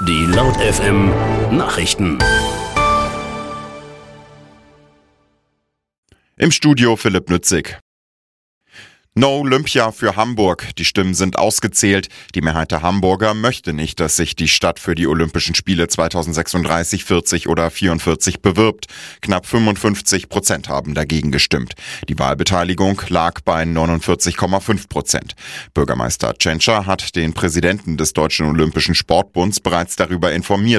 Die Laut FM Nachrichten. Im Studio Philipp Nützig. No Olympia für Hamburg. Die Stimmen sind ausgezählt. Die Mehrheit der Hamburger möchte nicht, dass sich die Stadt für die Olympischen Spiele 2036, 40 oder 44 bewirbt. Knapp 55% haben dagegen gestimmt. Die Wahlbeteiligung lag bei 49,5%. Bürgermeister Tschentscher hat den Präsidenten des Deutschen Olympischen Sportbunds bereits darüber informiert,